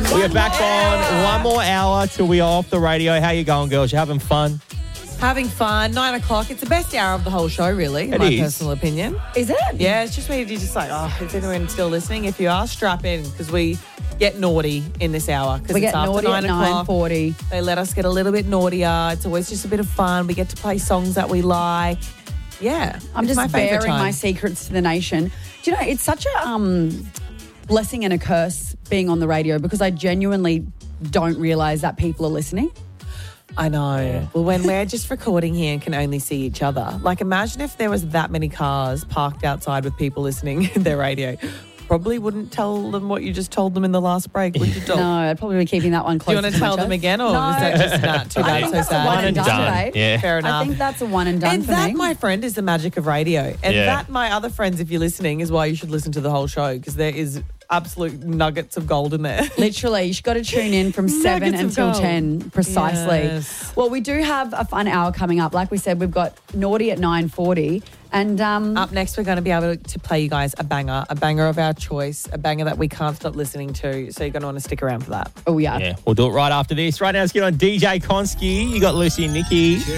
We are back on one more hour till we are off the radio. How you going, girls? You having fun? Having fun. 9 o'clock. It's the best hour of the whole show, really, in It my is. personal opinion. Is it? Yeah, it's just where you're just like, is anyone still listening? If you are, strap in because we get naughty in this hour. We get it's after naughty 9 at o'clock. 9:40. They let us get a little bit naughtier. It's always just a bit of fun. We get to play songs that we like. Yeah. I'm it's just my favourite bearing time. my secrets to the nation. Do you know, it's such a blessing and a curse being on the radio because I genuinely don't realise that people are listening. I know. Well, when we're just recording here and can only see each other, like imagine if there was that many cars parked outside with people listening to their radio. Probably wouldn't tell them what you just told them in the last break, would you, Dol? No, I'd probably be keeping that one Do close. you want to tell them again, or No. is that just not too I bad? think So that's a sad. one and done, babe. Yeah. Fair enough. I think that's a one and done And for that, me. my friend, is the magic of radio. And Yeah. that, my other friends, if you're listening, is why you should listen to the whole show because there is absolute nuggets of gold in there. Literally, you've got to tune in from 7 Nuggets of until gold. 10 precisely. Yes. Well, we do have a fun hour coming up. Like we said, we've got Naughty at 9:40. And Up next, we're going to be able to play you guys a banger of our choice, a banger that we can't stop listening to. So you're going to want to stick around for that. oh, yeah. Yeah, we'll do it right after this. Right now, let's get on DJ Konski. You got Lucy and Nikki.